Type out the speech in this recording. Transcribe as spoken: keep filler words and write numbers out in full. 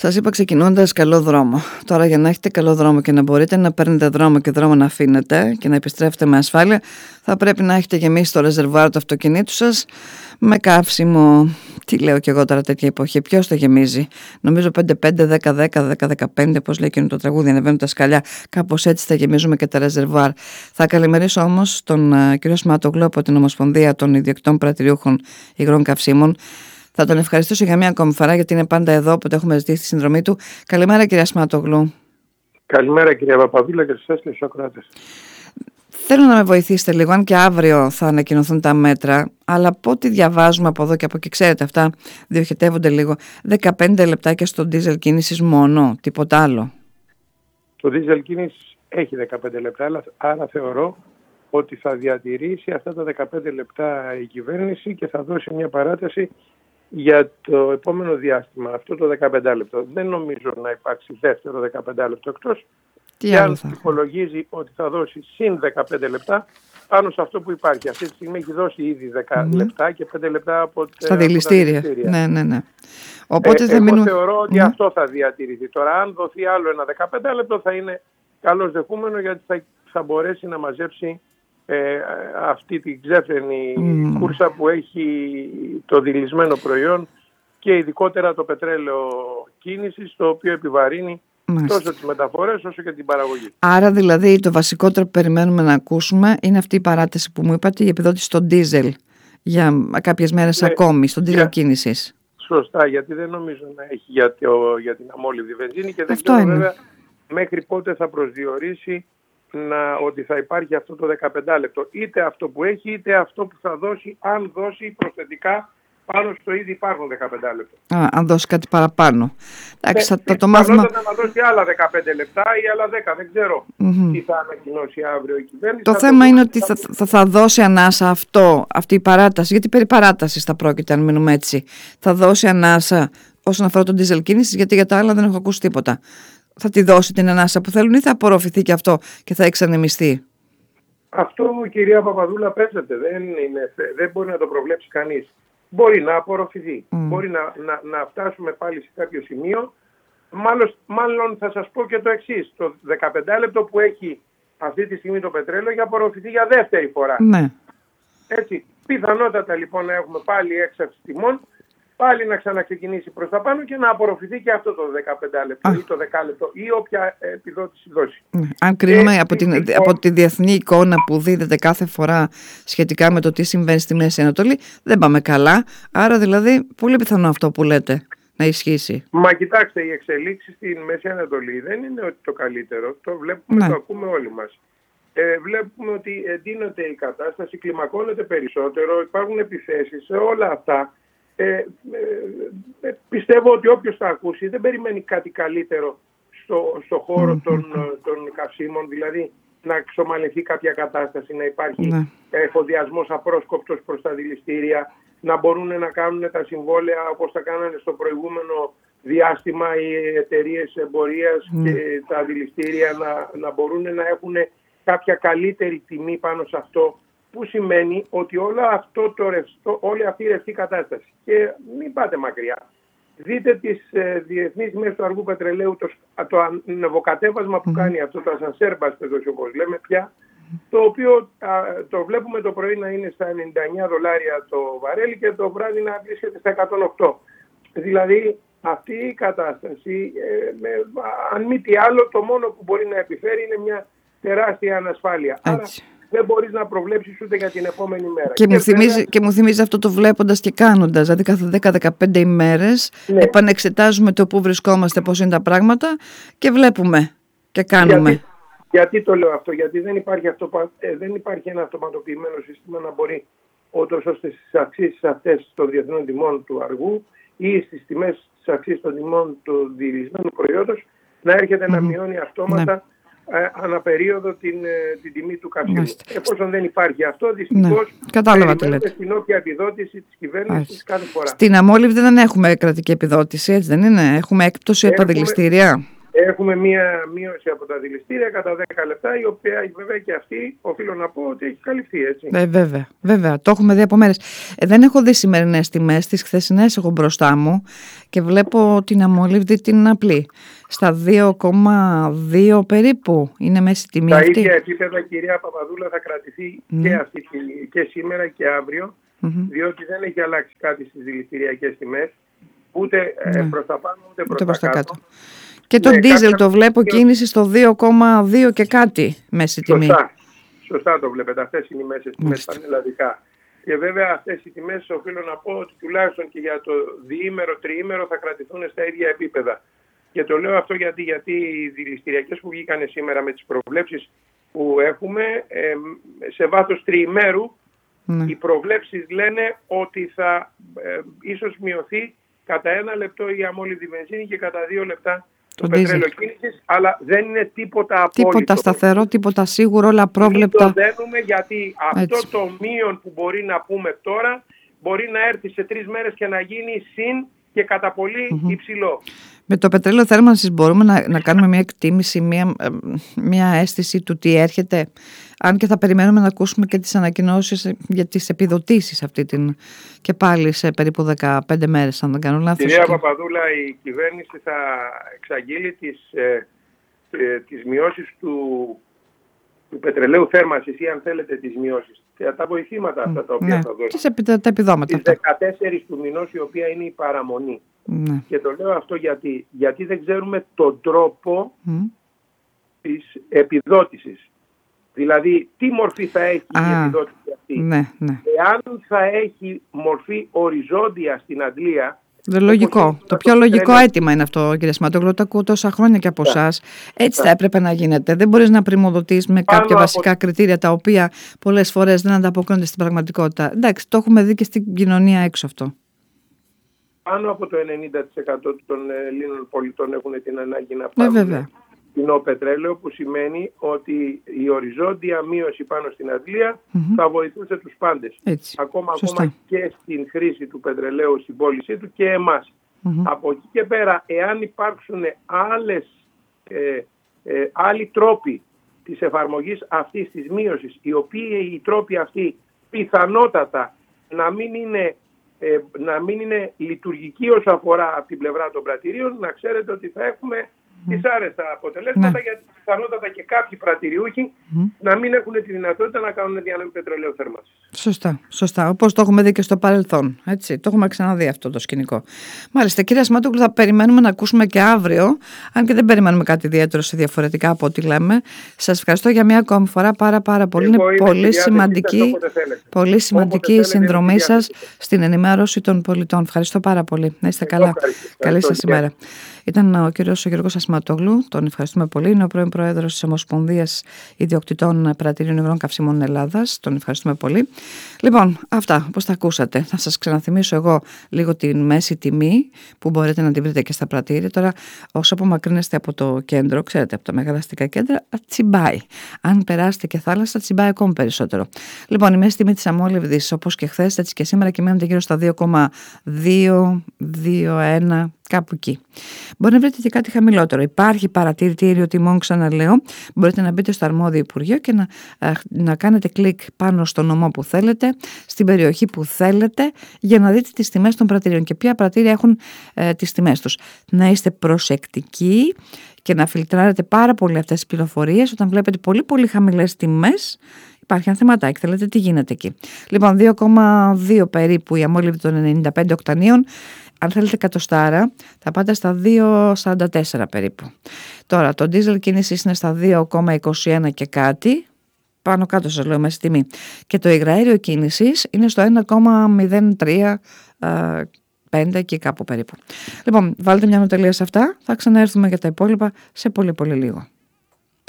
Σας είπα ξεκινώντας καλό δρόμο. Τώρα για να έχετε καλό δρόμο και να μπορείτε να παίρνετε δρόμο και δρόμο να αφήνετε και να επιστρέφετε με ασφάλεια, θα πρέπει να έχετε γεμίσει το ρεζερβουάρ του αυτοκινήτου σας με καύσιμο. Τι λέω κι εγώ τώρα τέτοια εποχή, ποιος το γεμίζει? Νομίζω πέντε πέντε, δέκα δέκα, δέκα δεκαπέντε, πώς λέει εκείνο το τραγούδι, ανεβαίνουν τα σκαλιά. Κάπως έτσι θα γεμίζουμε και τα ρεζερβουάρ. Θα καλημερίσω όμως τον uh, κύριο Σμάτογλου από την Ομοσπονδία των Ιδιοκτητών Πρατηριούχων Υγρών Καυσίμων. Θα τον ευχαριστήσω για μία ακόμη φορά, γιατί είναι πάντα εδώ, όποτε έχουμε ζητήσει τη συνδρομή του. Καλημέρα, κυρία Σμάτογλου. Καλημέρα, κυρία Παπαδούλα, και σε εσάς και στους ακροατές. Θέλω να με βοηθήσετε λίγο, αν και αύριο θα ανακοινωθούν τα μέτρα, αλλά από ό,τι διαβάζουμε από εδώ και από εκεί, ξέρετε, αυτά διοχετεύονται λίγο. δεκαπέντε λεπτάκια στο ντίζελ κίνησης μόνο, τίποτα άλλο. Το ντίζελ κίνησης έχει δεκαπέντε λεπτά, άρα θεωρώ ότι θα διατηρήσει αυτά τα δεκαπέντε λεπτά η κυβέρνηση και θα δώσει μια παράταση για το επόμενο διάστημα, αυτό το δεκαπέντε λεπτό. Δεν νομίζω να υπάρξει δεύτερο δεκαπέντε λεπτό εκτός. Τι και άλλο αν θα υπολογίζει ότι θα δώσει συν δεκαπέντε λεπτά πάνω σε αυτό που υπάρχει. Αυτή τη στιγμή έχει δώσει ήδη δέκα mm. λεπτά και πέντε λεπτά από στα δηληστήρια. Ναι, ναι, ναι. Οπότε ε, θα εγώ μείνω... θεωρώ ότι mm. αυτό θα διατηρηθεί. Τώρα, αν δοθεί άλλο ένα δεκαπέντε λεπτό, θα είναι καλώς δεχούμενο, γιατί θα, θα μπορέσει να μαζέψει ε, αυτή την ξέφρενη mm. κούρσα που έχει το δηλισμένο προϊόν και ειδικότερα το πετρέλαιο κίνησης, το οποίο επιβαρύνει Μάλιστα. τόσο τις μεταφορές όσο και την παραγωγή. Άρα δηλαδή το βασικότερο που περιμένουμε να ακούσουμε είναι αυτή η παράταση που μου είπατε, η επιδότηση στο ντίζελ για κάποιες μέρες ναι, ακόμη, στον ντίζελ για... κίνησης. Σωστά, γιατί δεν νομίζω να έχει για, το, για την αμόλυβδη βενζίνη και δεν αυτό ξέρω είναι. βέβαια μέχρι πότε θα προσδιορίσει να, ότι θα υπάρχει αυτό το δεκαπέντε λεπτό. Είτε αυτό που έχει, είτε αυτό που θα δώσει, αν δώσει προσθετικά πάνω στο ήδη υπάρχουν δεκαπέντε λεπτά. Α, αν δώσει κάτι παραπάνω. Εντάξει, ναι, θα, θα το μάθουμε. Θα να δώσει άλλα δεκαπέντε λεπτά ή άλλα δέκα, δεν ξέρω mm-hmm. τι θα ανακοινώσει αύριο η κυβέρνηση. Το θέμα το είναι ότι θα, θα, θα δώσει ανάσα αυτό, αυτή η παράταση, γιατί περί παράτασης θα πρόκειται, αν μείνουμε έτσι. Θα δώσει ανάσα όσον αφορά τον ντίζελ κίνησης, γιατί για τα άλλα δεν έχω ακούσει τίποτα. Θα τη δώσει την ανάσα που θέλουν ή θα απορροφηθεί και αυτό και θα εξανεμιστεί? Αυτό, κυρία Παπαδούλα, παίζεται. Δεν, είναι, δεν μπορεί να το προβλέψει κανείς. Μπορεί να απορροφηθεί. Mm. Μπορεί να, να, να φτάσουμε πάλι σε κάποιο σημείο. Μάλλον, μάλλον θα σας πω και το εξής. Το δεκαπέντε λεπτό που έχει αυτή τη στιγμή το πετρέλαιο για απορροφηθεί για δεύτερη φορά. Ναι. Έτσι. Πιθανότατα λοιπόν να έχουμε πάλι έξαρση τιμών, πάλι να ξαναξεκινήσει προς τα πάνω και να απορροφηθεί και αυτό το δεκαπέντε λεπτό ή το δέκα λεπτό ή όποια επιδότηση δώσει. Αν κρίνουμε ε, από, την, λοιπόν, από τη διεθνή εικόνα που δίδεται κάθε φορά σχετικά με το τι συμβαίνει στη Μέση Ανατολή, δεν πάμε καλά. Άρα δηλαδή πολύ πιθανό αυτό που λέτε να ισχύσει. Μα κοιτάξτε, οι εξελίξεις στη Μέση Ανατολή δεν είναι ότι το καλύτερο. Το βλέπουμε, ναι. το ακούμε όλοι μας. Ε, βλέπουμε ότι εντείνεται η κατάσταση, κλιμακώνεται περισσότερο, υπάρχουν επιθέσεις σε όλα αυτά. Ε, ε, ε, πιστεύω ότι όποιος θα ακούσει δεν περιμένει κάτι καλύτερο στο, στο χώρο mm-hmm. των, των καυσίμων, δηλαδή να εξομαλυνθεί κάποια κατάσταση, να υπάρχει mm-hmm. εφοδιασμός απρόσκοπτος προς τα δηληστήρια, να μπορούν να κάνουν τα συμβόλαια όπως τα κάνανε στο προηγούμενο διάστημα οι εταιρείες εμπορίας mm-hmm. και τα δηληστήρια να, να μπορούν να έχουν κάποια καλύτερη τιμή πάνω σε αυτό, που σημαίνει ότι όλο αυτό το ρευστό, όλη αυτή η ρευστή κατάσταση, και μην πάτε μακριά, δείτε τις ε, διεθνείς μέρες του αργού πετρελαίου, το, το ανεβοκατέβασμα που mm. κάνει αυτό το ασανσέρ, όπως λέμε πια, το οποίο α, το βλέπουμε το πρωί να είναι στα ενενήντα εννέα δολάρια το βαρέλι και το βράδυ να βρίσκεται στα εκατόν οκτώ. Δηλαδή αυτή η κατάσταση, ε, με, αν μη τι άλλο, το μόνο που μπορεί να επιφέρει είναι μια τεράστια ανασφάλεια. Άρα, δεν μπορείς να προβλέψεις ούτε για την επόμενη μέρα. Και, και, μου, θυμίζει, βέβαια... και μου θυμίζει αυτό το βλέποντας και κάνοντας. Δηλαδή κάθε δέκα με δεκαπέντε ημέρες ναι. επανεξετάζουμε το που βρισκόμαστε, πώς είναι τα πράγματα και βλέπουμε και κάνουμε. Γιατί, γιατί το λέω αυτό? Γιατί δεν υπάρχει, αυτοπα... ε, δεν υπάρχει ένα αυτοματοποιημένο σύστημα να μπορεί ούτως ώστε στις αξίες αυτές των διεθνών τιμών του αργού ή στις τιμές της αξίας των τιμών του δηλισμένου προϊόντος να έρχεται mm-hmm. να μειώνει αυτόματα ναι. Ε, αναπερίοδο την, την τιμή του καυσίμου. Εφόσον δεν υπάρχει αυτό, δυστυχώς ναι. περιμένουμε στην όποια επιδότηση της κυβέρνησης κάθε φορά. Στην αμόλυβδη δεν έχουμε κρατική επιδότηση, έτσι δεν είναι? Έχουμε έκπτωση από τα δηληστήρια. Έχουμε μία μείωση από τα δηληστήρια κατά δέκα λεπτά, η οποία βέβαια και αυτή οφείλω να πω ότι έχει καλυφθεί, έτσι. Ε, βέβαια, βέβαια. Το έχουμε δει από μέρες. Ε, δεν έχω δει σημερινές τιμές, τις χθεσινές έχω μπροστά μου και βλέπω την αμόλυβδη την απλή. Στα δύο κόμμα δύο περίπου είναι μέση τιμή τα αυτή. Τα ίδια επίπεδα, κυρία Παπαδούλα, θα κρατηθεί mm. και, αυτή, και σήμερα και αύριο, mm-hmm. διότι δεν έχει αλλάξει κάτι στις δηληστηριακές τιμές, ούτε mm. προς τα πάνω ούτε προς, προς τα κάτω. κάτω. Και το ντίζελ κάποια... το βλέπω κίνηση στο δύο κόμμα δύο και κάτι μέση τιμή. Σωστά, σωστά το βλέπετε. Αυτές είναι οι μέσες τιμές πανελλαδικά. Και βέβαια αυτές οι τιμές οφείλω να πω ότι τουλάχιστον και για το διήμερο, τριήμερο θα κρατηθούν στα ίδια επίπεδα. Και το λέω αυτό γιατί, γιατί οι δηληστηριακές που βγήκαν σήμερα με τις προβλέψεις που έχουμε, ε, σε βάθος τριημέρου, ναι. οι προβλέψεις λένε ότι θα ε, ίσως μειωθεί κατά ένα λεπτό η αμόλυβδη βενζίνη και κατά δύο λεπτά το πετρέλαιο κίνησης, αλλά δεν είναι τίποτα απόλυτο. Τίποτα σταθερό, τίποτα σίγουρο, όλα πρόβλεπτα. Μην το δένουμε, γιατί αυτό έτσι. Το μείον που μπορεί να πούμε τώρα μπορεί να έρθει σε τρεις μέρες και να γίνει συν και κατά πολύ mm-hmm. υψηλό. Με το πετρέλαιο θέρμανσης μπορούμε να, να κάνουμε μια εκτίμηση, μια, μια αίσθηση του τι έρχεται, αν και θα περιμένουμε να ακούσουμε και τις ανακοινώσεις για τις επιδοτήσεις αυτή την, και πάλι σε περίπου δεκαπέντε μέρες, αν δεν κάνω λάθος. Κυρία Παπαδούλα, η κυβέρνηση θα εξαγγείλει τις, ε, ε, τις μειώσεις του, του πετρελαίου θέρμανσης, ή αν θέλετε τις μειώσεις, τα βοηθήματα αυτά τα οποία ναι, θα δώσουν. Και επι, τα επιδόματα. Τις δεκατέσσερις του μηνός, η οποία είναι η παραμονή. Ναι. Και το λέω αυτό γιατί, γιατί δεν ξέρουμε τον τρόπο mm. της επιδότησης. Δηλαδή, τι μορφή θα έχει Α, η επιδότηση αυτή. Ναι, ναι. Εάν θα έχει μορφή οριζόντια στην αντλία. Το λογικό. Το πιο λογικό τρένε... αίτημα είναι αυτό, κύριε Σηματόγλου. Το ακούω τόσα χρόνια και από εσάς. Έτσι θα έπρεπε να γίνεται. Δεν μπορείς να πρημοδοτείς με κάποια Πάνω βασικά από... κριτήρια τα οποία πολλές φορές δεν ανταποκρίνονται στην πραγματικότητα. Εντάξει, το έχουμε δει και στην κοινωνία έξω αυτό. Πάνω από το ενενήντα τοις εκατό των Ελλήνων πολιτών έχουν την ανάγκη να πάρουν κοινό πετρέλαιο, που σημαίνει ότι η οριζόντια μείωση πάνω στην αντλία mm-hmm. θα βοηθούσε τους πάντες. Έτσι. Ακόμα, ακόμα και στην χρήση του πετρελαίου, στην πώλησή του και εμάς. Mm-hmm. Από εκεί και πέρα, εάν υπάρξουν άλλες, ε, ε, άλλοι τρόποι της εφαρμογής αυτής της μείωσης, οι οποίοι οι τρόποι αυτοί πιθανότατα να μην είναι Ε, να μην είναι λειτουργική όσο αφορά από την πλευρά των πρατηρίων, να ξέρετε ότι θα έχουμε mm. δυσάρεστα αποτελέσματα, ναι. γιατί πιθανότατα και κάποιοι πρατηριούχοι mm. να μην έχουν τη δυνατότητα να κάνουν διανομή πετρελαίου θέρμανσης. Σωστά, σωστά. Όπως το έχουμε δει και στο παρελθόν. Έτσι. Το έχουμε ξαναδεί αυτό το σκηνικό. Μάλιστα, κυρία Σηματόγλου, θα περιμένουμε να ακούσουμε και αύριο, αν και δεν περιμένουμε κάτι ιδιαίτερο σε διαφορετικά από ό,τι λέμε. Σας ευχαριστώ για μια ακόμη φορά πάρα, πάρα πολύ. Εγώ είναι πολύ σημαντική, πολύ σημαντική η συνδρομή σας στην ενημέρωση των πολιτών. Ευχαριστώ πάρα πολύ. Να είστε καλά. Καλή σας ημέρα. Ήταν ο κύριος Γιώργος Ασηματόγλου, τον ευχαριστούμε πολύ. Είναι ο πρώην πρόεδρος της Ομοσπονδίας Ιδιοκτητών Πρατηρίων Υγρών Καυσίμων Ελλάδας. Τον ευχαριστούμε πολύ. Λοιπόν, αυτά όπως τα ακούσατε. Θα σας ξαναθυμίσω εγώ λίγο την μέση τιμή που μπορείτε να την βρείτε και στα πρατήρια. Τώρα, όσο απομακρύνεστε από το κέντρο, ξέρετε, από τα μεγάλα αστικά κέντρα, τσιμπάει. Αν περάσετε και θάλασσα, τσιμπάει ακόμη περισσότερο. Λοιπόν, η μέση τιμή της αμόλυβδης, όπως και χθες, έτσι και σήμερα, κυμαίνεται γύρω στα δύο κόμμα δύο δύο ένα. Κάπου εκεί. Μπορεί να βρείτε και κάτι χαμηλότερο. Υπάρχει παρατηρητήριο τιμών, ξαναλέω. Μπορείτε να μπείτε στο αρμόδιο Υπουργείο και να, να κάνετε κλικ πάνω στο νομό που θέλετε, στην περιοχή που θέλετε, για να δείτε τις τιμές των πρατηρίων και ποια πρατήρια έχουν ε, τις τιμές τους. Να είστε προσεκτικοί και να φιλτράρετε πάρα πολύ αυτές τις πληροφορίες. Όταν βλέπετε πολύ πολύ χαμηλές τιμές, υπάρχει ένα θεματάκι. Θέλετε τι γίνεται εκεί. Λοιπόν, δύο κόμμα δύο περίπου η αμόλυβδη των ενενήντα πέντε οκτανίων. Αν θέλετε εκατοστάρα, θα πάτε στα δύο κόμμα σαράντα τέσσερα περίπου. Τώρα, το ντίζελ κίνησης είναι στα δύο κόμμα είκοσι ένα και κάτι. Πάνω κάτω σας λέω μέση τιμή. Και το υγραέριο κίνησης είναι στο ένα κόμμα μηδέν τρία πέντε και κάπου περίπου. Λοιπόν, βάλτε μια νοτελεία σε αυτά. Θα ξαναέρθουμε για τα υπόλοιπα σε πολύ πολύ λίγο.